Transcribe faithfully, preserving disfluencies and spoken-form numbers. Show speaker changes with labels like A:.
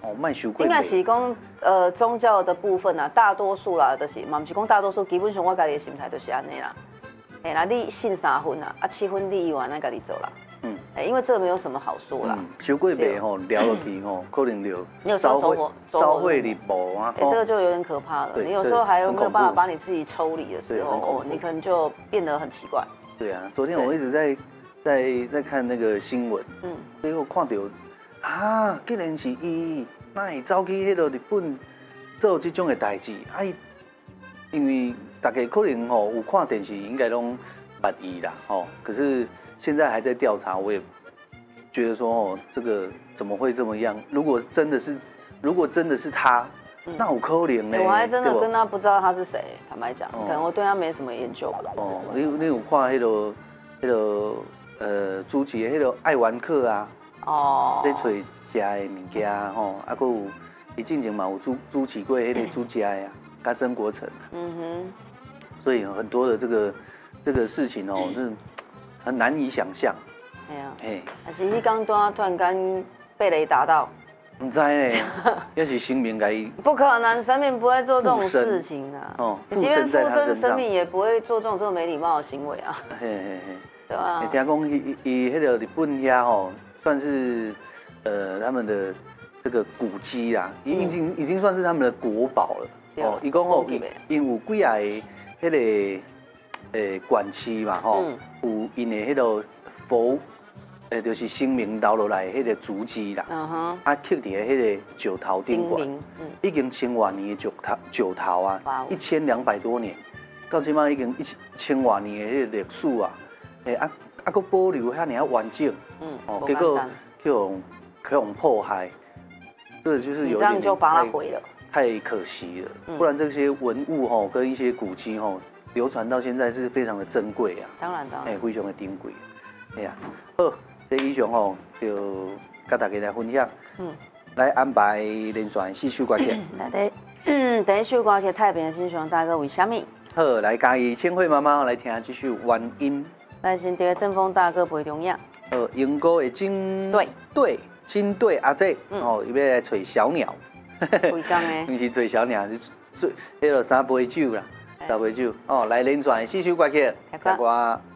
A: 哦，卖收贵。
B: 应该是讲呃宗教的部分啊，大多数啦，就是嘛，不是讲大多数，基本上我家己的心态就是安尼啦。哎，那你信三分啊，啊七分你以外那家己做啦。嗯，哎，因为这没有什么好说啦。
A: 收贵卖吼聊落去吼，可能就
B: 你有时候走火
A: 招会礼貌啊，
B: 哎，这个就有点可怕了。你有时候还有没有办法把你自己抽离的时候，哦，你可能就变得很奇怪。
A: 对啊，昨天我一直在在在看那个新闻，嗯，结果看到啊，竟然是伊，那会走去迄个日本做这种的代志，啊，因为大家可能吼有看电视，应该拢捌伊啦，吼，可是现在还在调查，我也觉得说哦，这个怎么会这么样？如果真的是，如果真的是他，那有可能呢？
B: 我还真的跟他不知道他是谁，坦白讲，可能我对他没什么研究吧。
A: 哦，你你有看迄个迄个呃主持的迄个爱玩客啊？哦，在找食的物件吼，啊，还有伊之前嘛有主主持过迄个主家的啊，甲曾国成。嗯哼。所以很多的这个这个事情哦，是很难以想象。
B: 哎呀，哎，还是你刚刚突然间被雷打到？
A: 唔知呢，要是神明该
B: 不可能，神明不会做这种事情啊。哦，即便附身，神明也不会做这种这么没礼貌的行为啊。嘿嘿嘿，对啊。
A: 听讲伊伊迄个日本遐吼，算是呃他们的这个古迹啦，已经已经算是他们的国宝了。哦，伊讲吼，因有几啊个迄个诶馆区嘛吼，有因的迄个佛。诶，就是生命留落来迄个足迹啦，啊，刻伫迄个石头顶管，已经千万年的石头石头啊，一千两百多年，到即马已经一千万年的迄个历史啊，诶啊啊，佫保留遐尔完整，嗯，哦，结果去用去用破坏，这个就是有
B: 这样就把它毁了，
A: 太可惜了，不然这些文物吼跟一些古迹吼流传到现在是非常的珍贵啊，
B: 当然当然，
A: 诶，非常的珍贵，哎呀，好。这以上吼，就跟大家来分享。嗯，来安排连续四首歌曲。
B: 来第，嗯，第一首歌曲《太平的心胸》，大哥为虾米？
A: 好，来嘉义千惠妈妈来听这首《原因》。
B: 来先第二阵风大哥陪中央。
A: 呃，英哥的金
B: 对
A: 对金对阿姐，哦，伊要来找小鸟。
B: 开工的。
A: 不是找小鸟，是找迄个三杯酒啦，三杯酒。哦，来连续四首歌曲，大家。